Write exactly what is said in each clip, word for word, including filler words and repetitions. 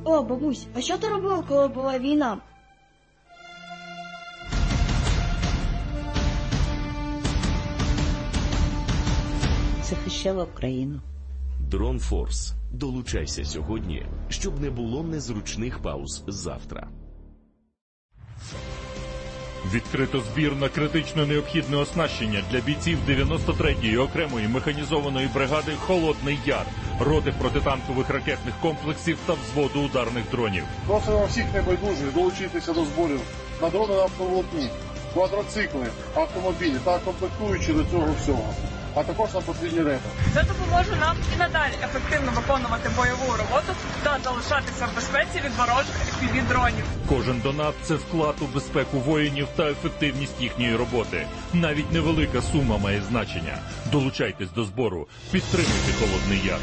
О, бабусь, а що ти робила, коли була війна? Захищала Україну. Дронфорс. Долучайся сьогодні, щоб не було незручних пауз завтра. Відкрито збір на критично необхідне оснащення для бійців дев'яносто третьої окремої механізованої бригади «Холодний Яр», роти протитанкових ракетних комплексів та взводу ударних дронів. Просимо всіх небайдужих долучитися до зборів на дрони на автоволокні, квадроцикли, автомобілі та комплектуючі до цього всього. А також нам потрібні репи. Це допоможе нам і надалі ефективно виконувати бойову роботу та залишатися в безпеці від ворожих еф пі ві-дронів. Кожен донат – це вклад у безпеку воїнів та ефективність їхньої роботи. Навіть невелика сума має значення. Долучайтесь до збору. Підтримуйте «Холодний Яр».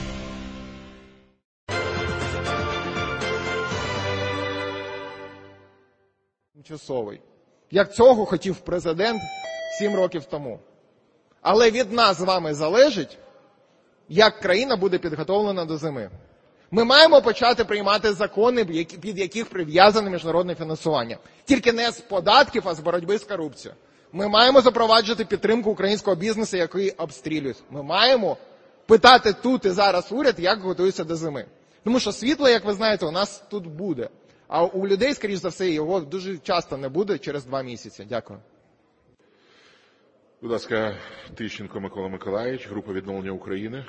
Тимчасовий. Як цього хотів президент сім років тому. Але від нас з вами залежить, як країна буде підготовлена до зими. Ми маємо почати приймати закони, під яких прив'язане міжнародне фінансування. Тільки не з податків, а з боротьби з корупцією. Ми маємо запроваджувати підтримку українського бізнесу, який обстрілюють. Ми маємо питати тут і зараз уряд, як готується до зими. Тому що світло, як ви знаєте, у нас тут буде. А у людей, скоріш за все, його дуже часто не буде через два місяці. Дякую. Будь ласка, Тищенко Микола Миколаївич, група «Відновлення України».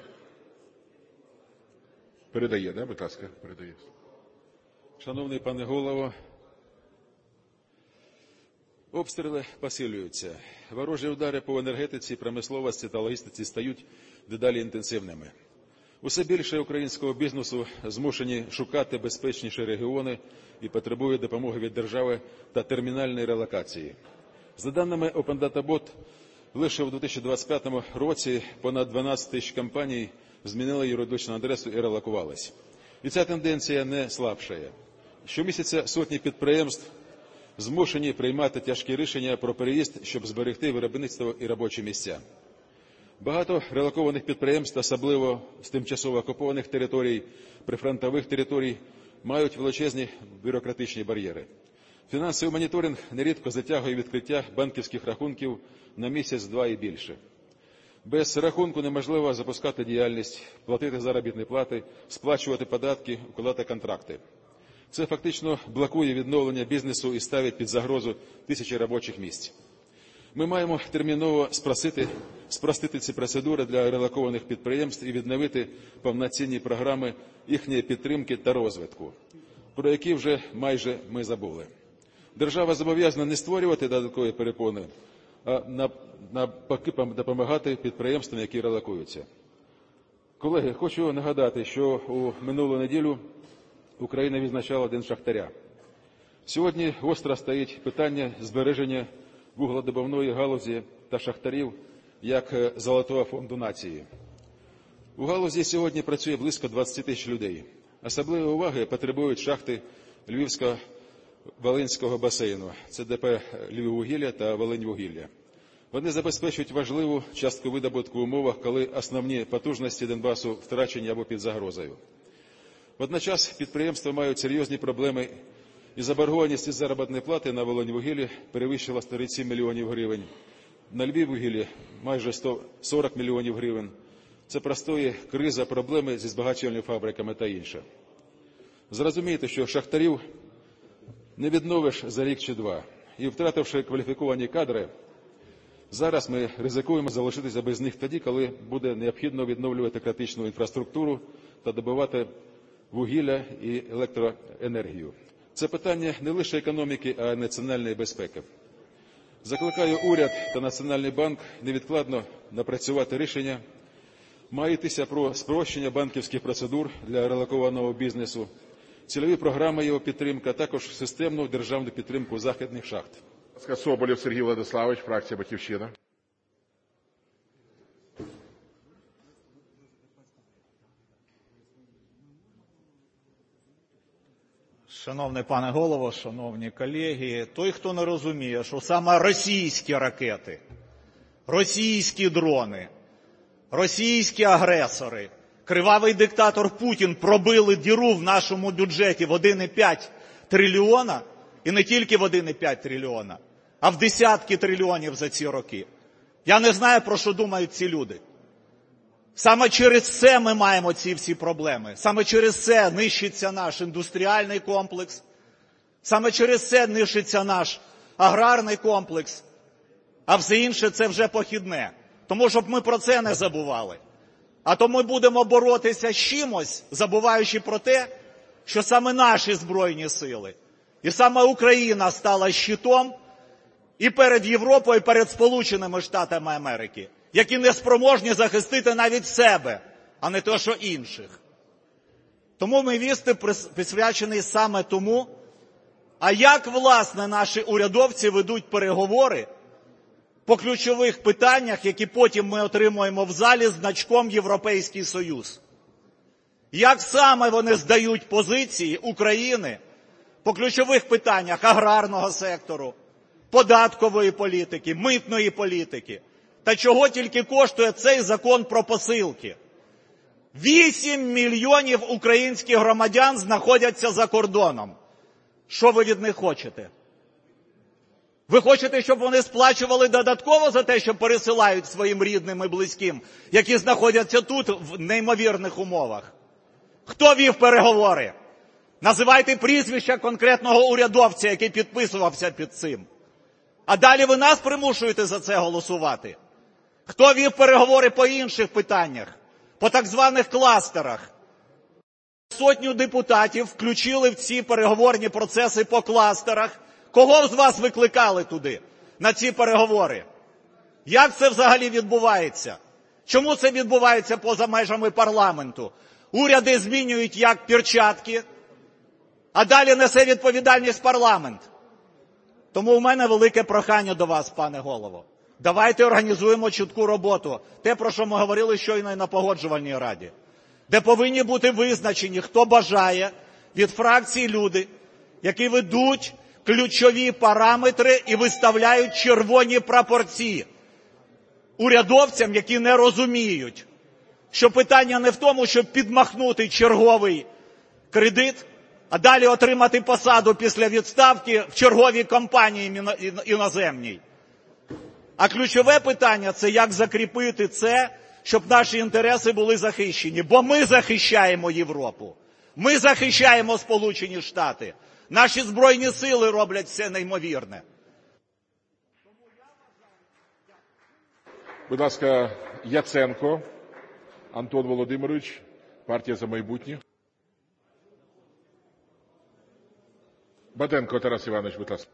Передає, да, будь ласка, передає. Шановний пане голово, обстріли посилюються. Ворожі удари по енергетиці, промисловості та логістиці стають дедалі інтенсивними. Усе більше українського бізнесу змушені шукати безпечніші регіони і потребують допомоги від держави та термінальної релокації. За даними Open Data Bot, лише у дві тисячі двадцять п'ятому році понад дванадцять тисяч компаній змінили юридичну адресу і релокувались. І ця тенденція не слабшає. Щомісяця сотні підприємств змушені приймати тяжкі рішення про переїзд, щоб зберегти виробництво і робочі місця. Багато релокованих підприємств, особливо з тимчасово окупованих територій, прифронтових територій, мають величезні бюрократичні бар'єри. Фінансовий моніторинг нерідко затягує відкриття банківських рахунків на місяць-два і більше. Без рахунку неможливо запускати діяльність, платити заробітні плати, сплачувати податки, укладати контракти. Це фактично блокує відновлення бізнесу і ставить під загрозу тисячі робочих місць. Ми маємо терміново спросити, спростити ці процедури для релокованих підприємств і відновити повноцінні програми їхньої підтримки та розвитку, про які вже майже ми забули. Держава зобов'язана не створювати додаткові перепони, а навпаки допомагати підприємствам, які релокуються. Колеги, хочу нагадати, що у минулу неділю Україна відзначала День шахтаря. Сьогодні гостро стоїть питання збереження вугледобувної галузі та шахтарів як золотого фонду нації. У галузі сьогодні працює близько двадцять тисяч людей. Особливої уваги потребують шахти Львівсько-Волинського басейну. Це ДП «Львіввугілля» та «Волиньвугілля». Вони забезпечують важливу частку видобутку в умовах, коли основні потужності Донбасу втрачені або під загрозою. Водночас підприємства мають серйозні проблеми, і заборгованість із заробітної плати на «Волиньвугіллі» перевищила сто тридцять сім мільйонів гривень, на «Львіввугіллі» майже сто сорок мільйонів гривень. Це простої криза, проблеми зі збагачувальними фабриками та інше. Зрозумійте, що шахтарів не відновиш за рік чи два. І втративши кваліфіковані кадри, зараз ми ризикуємо залишитися без них тоді, коли буде необхідно відновлювати критичну інфраструктуру та добувати вугілля і електроенергію. Це питання не лише економіки, а й національної безпеки. Закликаю уряд та Національний банк невідкладно напрацювати рішення. Має йтися про спрощення банківських процедур для релокованого бізнесу, цільові програми його підтримки, а також системну державну підтримку західних шахт. Соболєв Сергій Владиславович, фракція «Батьківщина». Шановний пане голово, шановні колеги, той, хто не розуміє, що саме російські ракети, російські дрони, російські агресори кривавий диктатор Путін пробили діру в нашому бюджеті в один і п'ять трильйона, і не тільки в один і п'ять трильйона, а в десятки трильйонів за ці роки. Я не знаю, про що думають ці люди. Саме через це ми маємо ці всі проблеми. Саме через це нищиться наш індустріальний комплекс. Саме через це нищиться наш аграрний комплекс. А все інше – це вже похідне. Тому, щоб ми про це не забували. А то ми будемо боротися з чимось, забуваючи про те, що саме наші Збройні сили і саме Україна стала щитом і перед Європою, і перед Сполученими Штатами Америки, які не спроможні захистити навіть себе, а не то, що інших. Тому мій виступ присвячений саме тому, а як, власне, наші урядовці ведуть переговори по ключових питаннях, які потім ми отримуємо в залі з значком «Європейський Союз». Як саме вони здають позиції України по ключових питаннях аграрного сектору, податкової політики, митної політики. Та чого тільки коштує цей закон про посилки. Вісім мільйонів українських громадян знаходяться за кордоном. Що ви від них хочете? Ви хочете, щоб вони сплачували додатково за те, що пересилають своїм рідним і близьким, які знаходяться тут в неймовірних умовах? Хто вів переговори? Називайте прізвища конкретного урядовця, який підписувався під цим. А далі ви нас примушуєте за це голосувати. Хто вів переговори по інших питаннях? По так званих кластерах? Сотню депутатів включили в ці переговорні процеси по кластерах. Кого з вас викликали туди, на ці переговори? Як це взагалі відбувається? Чому це відбувається поза межами парламенту? Уряди змінюють як перчатки, а далі несе відповідальність парламент. Тому в мене велике прохання до вас, пане голово. Давайте організуємо чітку роботу. Те, про що ми говорили щойно і на Погоджувальній раді. Де повинні бути визначені, хто бажає, від фракцій люди, які ведуть ключові параметри і виставляють червоні прапорці урядовцям, які не розуміють, що питання не в тому, щоб підмахнути черговий кредит, а далі отримати посаду після відставки в черговій компанії іноземній. А ключове питання – це як закріпити це, щоб наші інтереси були захищені. Бо ми захищаємо Європу, ми захищаємо Сполучені Штати. Наші Збройні сили роблять все неймовірне. Будь ласка, Яценко Антон Володимирович, партія «За майбутнє». Баденко Тарас Іванович, будь ласка.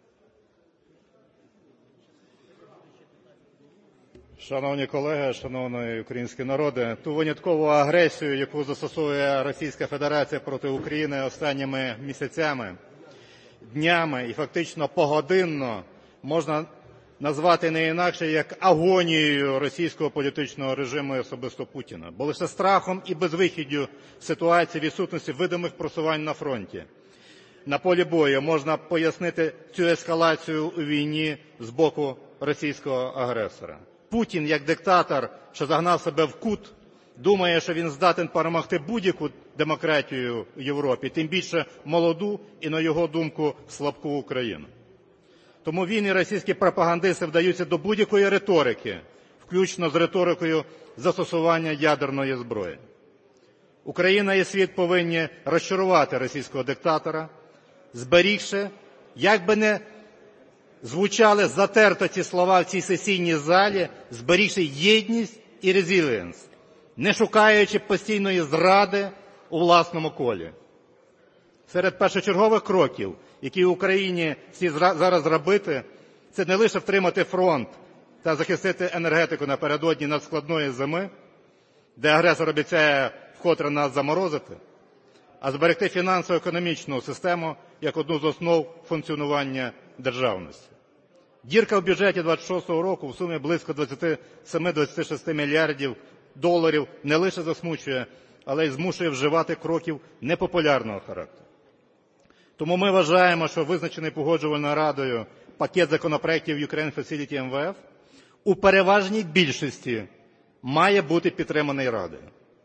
Шановні колеги, шановний український народе, ту виняткову агресію, яку застосовує Російська Федерація проти України останніми місяцями, днями і фактично погодинно можна назвати не інакше, як агонією російського політичного режиму і особисто Путіна. Бо лише страхом і безвихіддю ситуації відсутності видимих просувань на фронті, на полі бою можна пояснити цю ескалацію у війні з боку російського агресора. Путін, як диктатор, що загнав себе в кут, думає, що він здатен перемогти будь-яку демократію в Європі, тим більше молоду і, на його думку, слабку Україну. Тому він і російські пропагандисти вдаються до будь-якої риторики, включно з риторикою застосування ядерної зброї. Україна і світ повинні розчарувати російського диктатора, зберігши, як би не звучали затерто ці слова в цій сесійній залі, зберігши єдність і резилієнс, не шукаючи постійної зради у власному колі. Серед першочергових кроків, які в Україні всі зараз робити, це не лише втримати фронт та захистити енергетику напередодні надскладної зими, де агресор обіцяє вкотре нас заморозити, а зберегти фінансово-економічну систему як одну з основ функціонування державності. Дірка в бюджеті двадцять шостого року в сумі близько двадцять сім - двадцять шість мільярдів доларів не лише засмучує, але й змушує вживати кроків непопулярного характеру. Тому ми вважаємо, що визначений Погоджувальною радою пакет законопроєктів Ukraine Facility ем ве еф у переважній більшості має бути підтриманий Радою.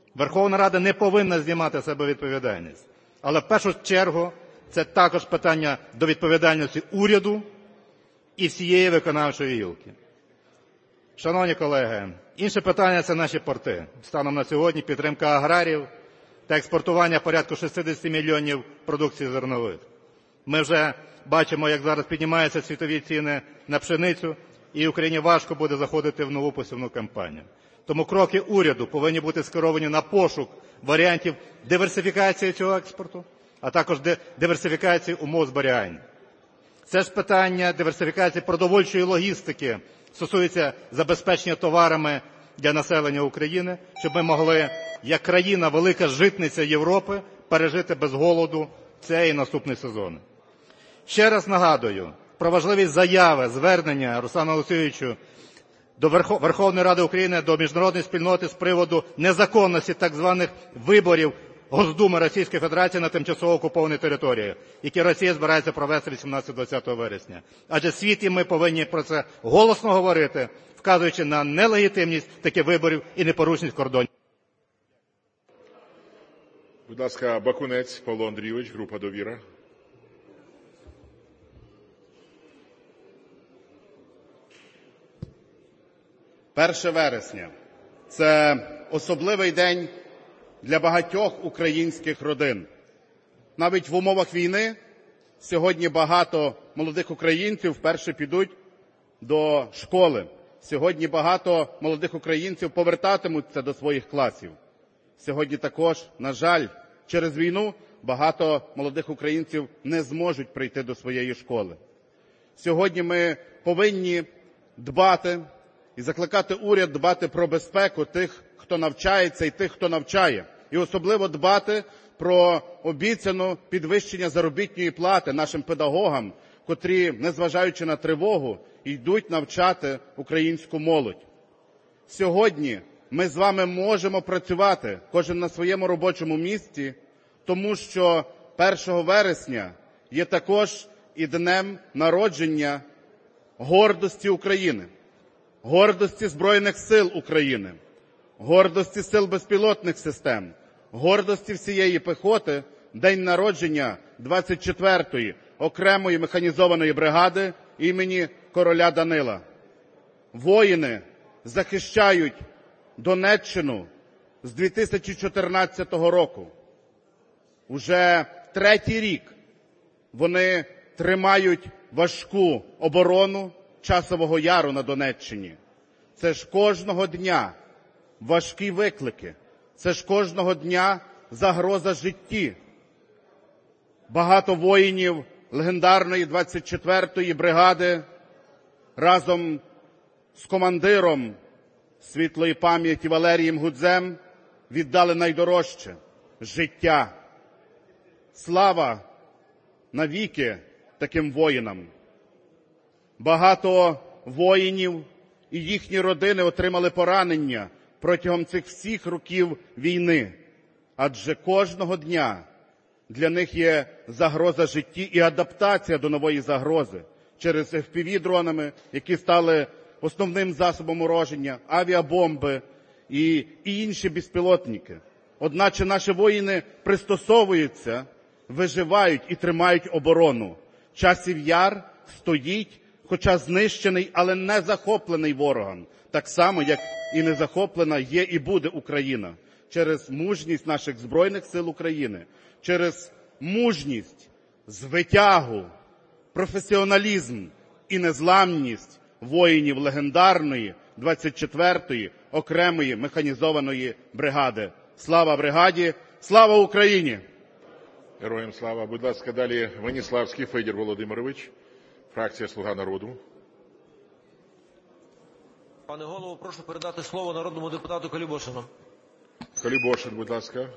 Верховна Рада не повинна знімати з себе відповідальність. Але в першу чергу це також питання до відповідальності уряду і всієї виконавчої гілки. Шановні колеги, інше питання – це наші порти. Станом на сьогодні підтримка аграріїв та експортування порядку шістдесят мільйонів продукції зернових. Ми вже бачимо, як зараз піднімаються світові ціни на пшеницю, і Україні важко буде заходити в нову посівну кампанію. Тому кроки уряду повинні бути скеровані на пошук варіантів диверсифікації цього експорту, а також диверсифікації умов зберігання. Це ж питання диверсифікації продовольчої логістики стосується забезпечення товарами для населення України, щоб ми могли, як країна, велика житниця Європи, пережити без голоду цей і наступний сезон. Ще раз нагадую про важливість заяви, звернення Руслана Олексійовича до Верховної Ради України, до міжнародної спільноти з приводу незаконності так званих виборів Госдуми Російської Федерації на тимчасово окупованій території, які Росія збирається провести вісімнадцятого-двадцятого вересня. Адже в світі ми повинні про це голосно говорити, вказуючи на нелегітимність таких виборів і непорушність кордонів. Будь ласка, Бакунець Павло Андрійович, група «Довіра». перше вересня – це особливий день для багатьох українських родин. Навіть в умовах війни сьогодні багато молодих українців вперше підуть до школи. Сьогодні багато молодих українців повертатимуться до своїх класів. Сьогодні також, на жаль, через війну багато молодих українців не зможуть прийти до своєї школи. Сьогодні ми повинні дбати і закликати уряд дбати про безпеку тих, хто навчається, і тих, хто навчає. І особливо дбати про обіцяне підвищення заробітної плати нашим педагогам, котрі, незважаючи на тривогу, йдуть навчати українську молодь. Сьогодні ми з вами можемо працювати, кожен на своєму робочому місці, тому що першого вересня є також і днем народження гордості України, гордості Збройних сил України, гордості сил безпілотних систем, гордості всієї піхоти, день народження двадцять четвертої окремої механізованої бригади імені короля Данила. Воїни захищають Донеччину з дві тисячі чотирнадцятого року. Уже третій рік вони тримають важку оборону Часового Яру на Донеччині. Це ж кожного дня важкі виклики. Це ж кожного дня загроза житті. Багато воїнів легендарної двадцять четвертої бригади разом з командиром світлої пам'яті Валерієм Гудзем віддали найдорожче – життя. Слава навіки таким воїнам. Багато воїнів і їхні родини отримали поранення протягом цих всіх років війни. Адже кожного дня для них є загроза житті і адаптація до нової загрози через еф пі ві-дронами, які стали основним засобом ураження, авіабомби і, і інші безпілотники. Одначе наші воїни пристосовуються, виживають і тримають оборону. Часів Яр стоїть, хоча знищений, але не захоплений ворогом. Так само, як і не захоплена є і буде Україна. Через мужність наших Збройних сил України, через мужність, звитягу, професіоналізм і незламність воїнів легендарної двадцять четвертої окремої механізованої бригади. Слава бригаді! Слава Україні! Героям слава. Будь ласка, далі Веніславський Федір Володимирович, фракція «Слуга народу». Пане Голово, прошу передати слово народному депутату Колібошину. Колібошин, будь ласка.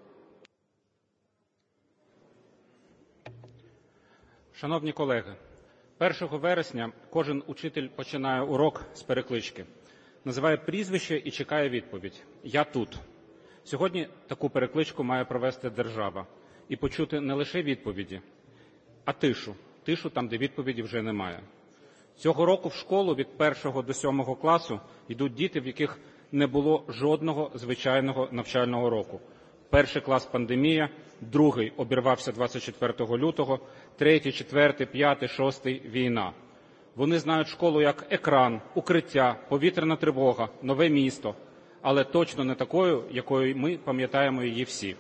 Шановні колеги, першого вересня кожен учитель починає урок з переклички. Називає прізвище і чекає відповідь. Я тут. Сьогодні таку перекличку має провести держава. І почути не лише відповіді, а тишу. Тишу там, де відповіді вже немає. Цього року в школу від першого до сьомого класу йдуть діти, в яких не було жодного звичайного навчального року. Перший клас – пандемія, другий обірвався двадцять четвертого лютого, третій, четвертий, п'ятий, шостий – війна. Вони знають школу як екран, укриття, повітряна тривога, нове місто, але точно не такою, якою ми пам'ятаємо її всі.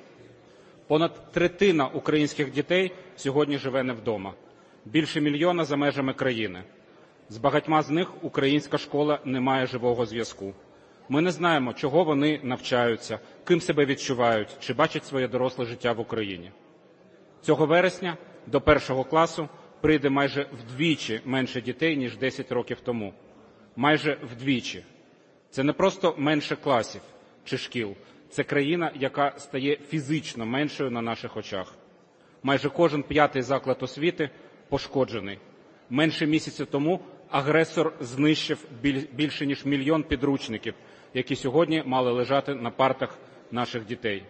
Понад третина українських дітей сьогодні живе не вдома. Більше мільйона за межами країни. З багатьма з них українська школа не має живого зв'язку. Ми не знаємо, чого вони навчаються, ким себе відчувають, чи бачать своє доросле життя в Україні. Цього вересня до першого класу прийде майже вдвічі менше дітей, ніж десять років тому. Майже вдвічі. Це не просто менше класів чи шкіл. Це країна, яка стає фізично меншою на наших очах. Майже кожен п'ятий заклад освіти пошкоджений. Менше місяця тому агресор знищив більше ніж мільйон підручників, які сьогодні мали лежати на партах наших дітей.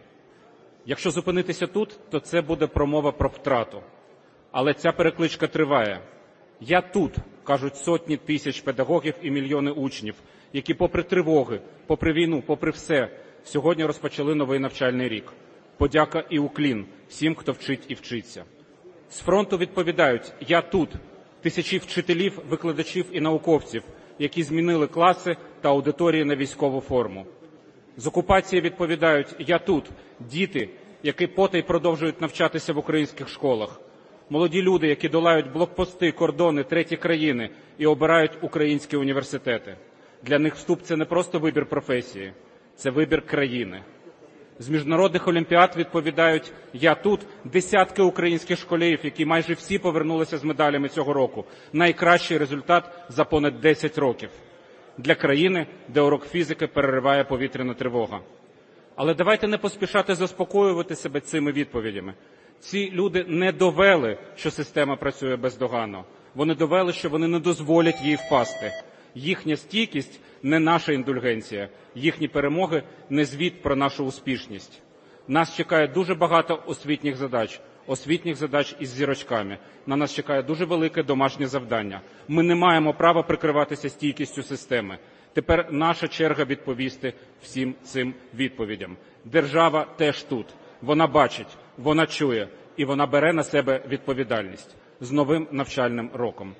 Якщо зупинитися тут, то це буде промова про втрату. Але ця перекличка триває. Я тут, кажуть сотні тисяч педагогів і мільйони учнів, які попри тривоги, попри війну, попри все, сьогодні розпочали новий навчальний рік. Подяка і уклін всім, хто вчить і вчиться. З фронту відповідають «Я тут» тисячі вчителів, викладачів і науковців, які змінили класи та аудиторії на військову форму. З окупації відповідають «Я тут» діти, які потай продовжують навчатися в українських школах. Молоді люди, які долають блокпости, кордони, треті країни і обирають українські університети. Для них вступ – це не просто вибір професії, це вибір країни. З міжнародних олімпіад відповідають «Я тут» десятки українських школярів, які майже всі повернулися з медалями цього року. Найкращий результат за понад десять років. Для країни, де урок фізики перериває повітряна тривога. Але давайте не поспішати заспокоювати себе цими відповідями. Ці люди не довели, що система працює бездоганно. Вони довели, що вони не дозволять їй впасти. Їхня стійкість – не наша індульгенція. Їхні перемоги – не звіт про нашу успішність. Нас чекає дуже багато освітніх задач. Освітніх задач із зірочками. На нас чекає дуже велике домашнє завдання. Ми не маємо права прикриватися стійкістю системи. Тепер наша черга відповісти всім цим відповідям. Держава теж тут. Вона бачить, вона чує і вона бере на себе відповідальність. З новим навчальним роком.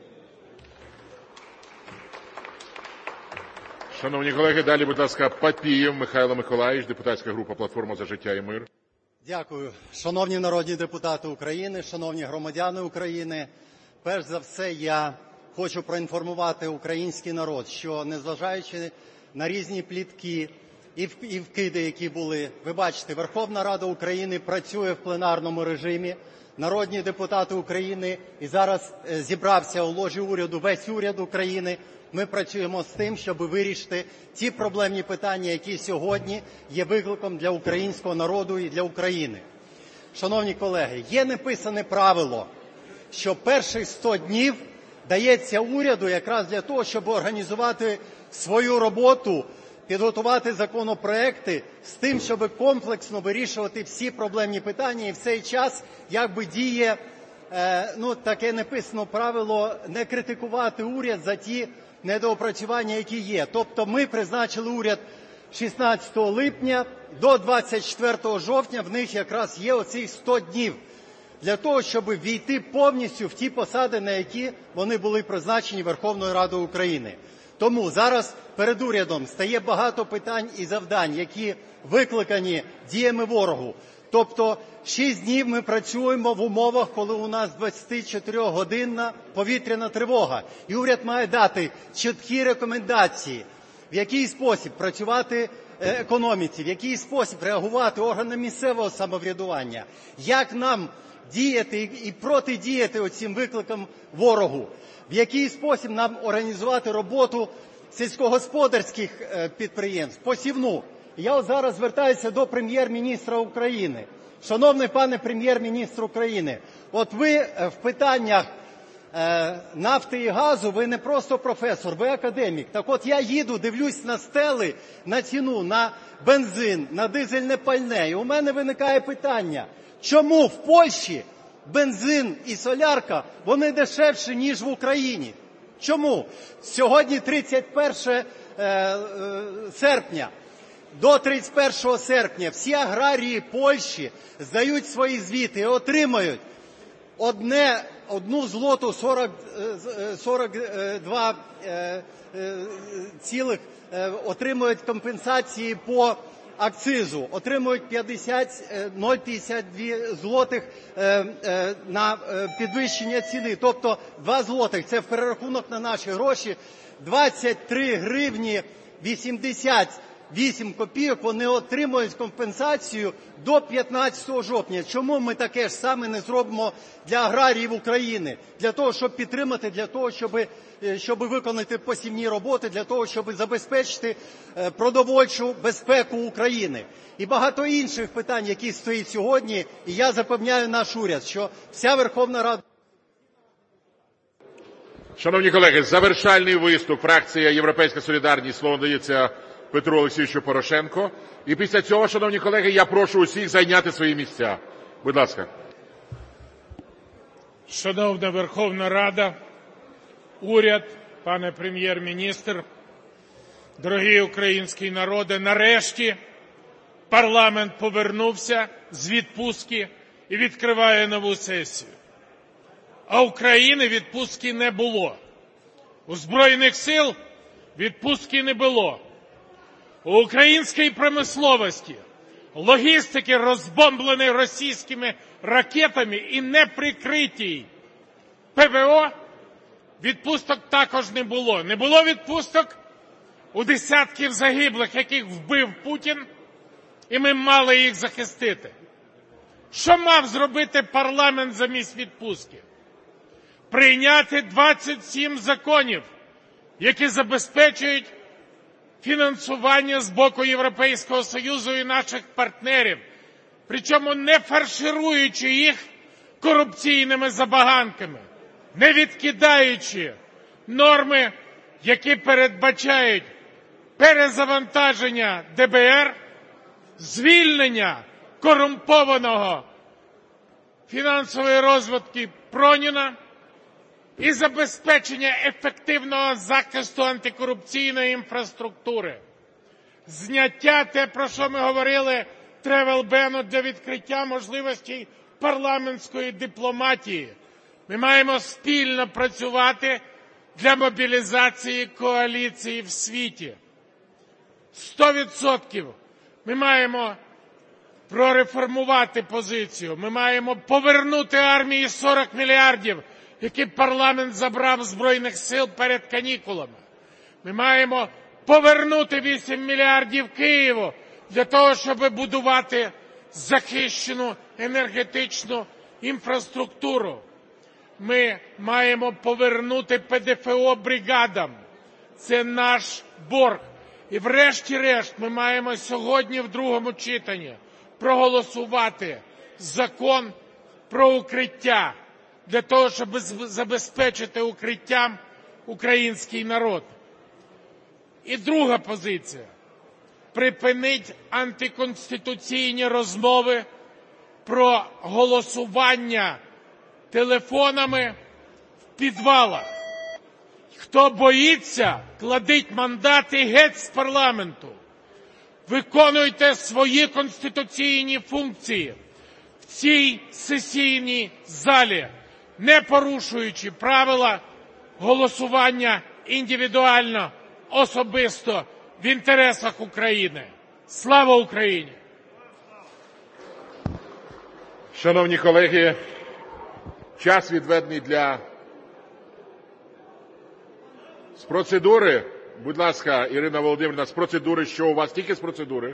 Шановні колеги, далі, будь ласка, Папієв Михайло Миколайович, депутатська група «Платформа за життя і мир». Дякую. Шановні народні депутати України, шановні громадяни України, перш за все я хочу проінформувати український народ, що незважаючи на різні плітки і вкиди, які були, ви бачите, Верховна Рада України працює в пленарному режимі, народні депутати України, і зараз зібрався у ложі уряду весь уряд України. Ми працюємо з тим, щоб вирішити ті проблемні питання, які сьогодні є викликом для українського народу і для України. Шановні колеги, є неписане правило, що перших сто днів дається уряду якраз для того, щоб організувати свою роботу, підготувати законопроекти з тим, щоб комплексно вирішувати всі проблемні питання, і в цей час якби діє е, ну, таке неписане правило не критикувати уряд за ті недоопрацювання, які є. Тобто ми призначили уряд шістнадцятого липня, до двадцять четвертого жовтня в них якраз є оцих сто днів для того, щоб війти повністю в ті посади, на які вони були призначені Верховною Радою України. Тому зараз перед урядом стає багато питань і завдань, які викликані діями ворогу. Тобто шість днів ми працюємо в умовах, коли у нас двадцятичотирьохгодинна повітряна тривога. І уряд має дати чіткі рекомендації, в який спосіб працювати економіці, в який спосіб реагувати органам місцевого самоврядування, як нам діяти і протидіяти оцим викликам ворогу, в який спосіб нам організувати роботу сільськогосподарських підприємств, посівну. Я от зараз звертаюся до прем'єр-міністра України. Шановний пане прем'єр-міністр України, от ви в питаннях е, нафти і газу, ви не просто професор, ви академік. Так от я їду, дивлюсь на стели, на ціну, на бензин, на дизельне пальне. І у мене виникає питання, чому в Польщі бензин і солярка, вони дешевші, ніж в Україні? Чому? Сьогодні тридцять перше серпня. До тридцять першого серпня всі аграрії Польщі здають свої звіти і отримають одне, одну злоту сорок, сорок два цілих, отримують компенсації по акцизу, отримують нуль п'ятдесят два злотих на підвищення ціни, тобто два злотих, це в перерахунок на наші гроші, двадцять три гривні вісімдесят вісім копійок вони отримують компенсацію до п'ятнадцятого жовтня. Чому ми таке ж саме не зробимо для аграріїв України? Для того, щоб підтримати, для того, щоб, щоб виконати посівні роботи, для того, щоб забезпечити продовольчу безпеку України. І багато інших питань, які стоять сьогодні. І я запевняю наш уряд, що вся Верховна Рада... Шановні колеги, завершальний виступ. Фракція «Європейська солідарність». Слово надається Петру Олексійовичу Порошенко. І після цього, шановні колеги, я прошу усіх зайняти свої місця. Будь ласка. Шановна Верховна Рада, уряд, пане прем'єр-міністр, дорогий український народе, нарешті парламент повернувся з відпустки і відкриває нову сесію. А України відпустки не було. У Збройних сил відпустки не було. У українській промисловості, логістики, розбомбленої російськими ракетами і неприкритій ПВО, відпусток також не було. Не було відпусток у десятків загиблих, яких вбив Путін, і ми мали їх захистити. Що мав зробити парламент замість відпустки? Прийняти двадцять сім законів, які забезпечують фінансування з боку Європейського Союзу і наших партнерів, причому не фаршируючи їх корупційними забаганками, не відкидаючи норми, які передбачають перезавантаження Д Б Р, звільнення корумпованого фінансової розвитки Проніна і забезпечення ефективного захисту антикорупційної інфраструктури. Зняття, те, про що ми говорили, тревел-бену для відкриття можливостей парламентської дипломатії. Ми маємо спільно працювати для мобілізації коаліції в світі. Сто відсотків ми маємо прореформувати позицію. Ми маємо повернути армії сорок мільярдів, які парламент забрав з Збройних сил перед канікулами. Ми маємо повернути вісім мільярдів Києву для того, щоб будувати захищену енергетичну інфраструктуру. Ми маємо повернути Пе Де Ф О бригадам. Це наш борг. І врешті-решт ми маємо сьогодні в другому читанні проголосувати закон про укриття, для того, щоб забезпечити укриттям український народ. І друга позиція – припинить антиконституційні розмови про голосування телефонами в підвалах. Хто боїться, кладіть мандати геть з парламенту. Виконуйте свої конституційні функції в цій сесійній залі, не порушуючи правила голосування індивідуально, особисто, в інтересах України. Слава Україні! Шановні колеги, час відведений для... З процедури, будь ласка, Ірина Володимирівна, з процедури, що у вас? Тільки з процедури.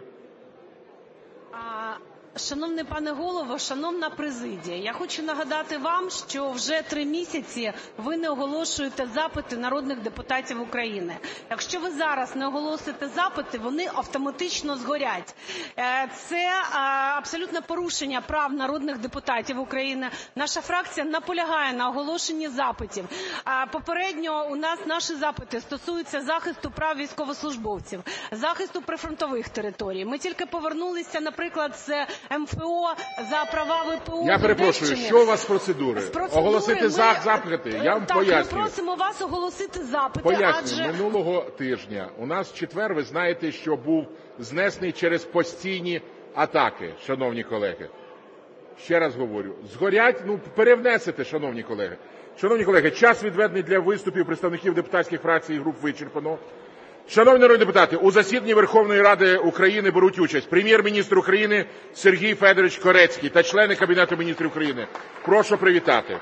Шановний пане голово, шановна президія, я хочу нагадати вам, що вже три місяці ви не оголошуєте запити народних депутатів України. Якщо ви зараз не оголосите запити, вони автоматично згорять. Це абсолютне порушення прав народних депутатів України. Наша фракція наполягає на оголошенні запитів. Попередньо у нас наші запити стосуються захисту прав військовослужбовців, захисту прифронтових територій. Ми тільки повернулися, наприклад, з ем еф о, за права ве пе о. Я перепрошую, що у вас з процедури? З процедури Оголосити ми- за запити? Я вам так, пояснюю. ми просимо вас оголосити запити, Пояснюю, адже... минулого тижня у нас в четвер, ви знаєте, що був знесений через постійні атаки, шановні колеги. Ще раз говорю, згорять, ну перевнесете, шановні колеги. Шановні колеги, час відведений для виступів представників депутатських фракцій і груп вичерпано. Шановні народні депутати, у засіданні Верховної Ради України беруть участь прем'єр-міністр України Сергій Федорович Корецький та члени Кабінету міністрів України. Прошу привітати.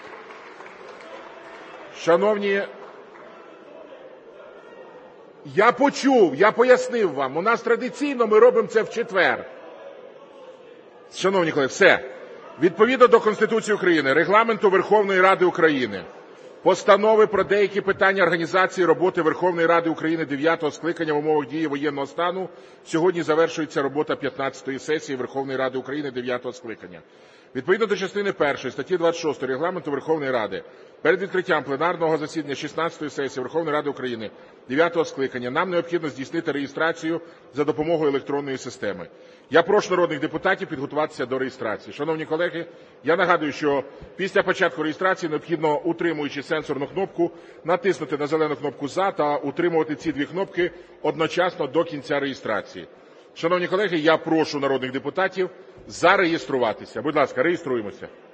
Шановні, я почув, я пояснив вам, у нас традиційно ми робимо це в четвер. Шановні колеги, все. Відповідно до Конституції України, Регламенту Верховної Ради України, Постанови про деякі питання організації роботи Верховної Ради України дев'ятого скликання в умовах дії воєнного стану, сьогодні завершується робота п'ятнадцятої сесії Верховної Ради України дев'ятого скликання. Відповідно до частини першої статті двадцять шостої Регламенту Верховної Ради, перед відкриттям пленарного засідання шістнадцятої сесії Верховної Ради України дев'ятого скликання нам необхідно здійснити реєстрацію за допомогою електронної системи. Я прошу народних депутатів підготуватися до реєстрації. Шановні колеги, я нагадую, що після початку реєстрації необхідно, утримуючи сенсорну кнопку, натиснути на зелену кнопку «За» та утримувати ці дві кнопки одночасно до кінця реєстрації. Шановні колеги, я прошу народних депутатів зареєструватися. Будь ласка, реєструємося.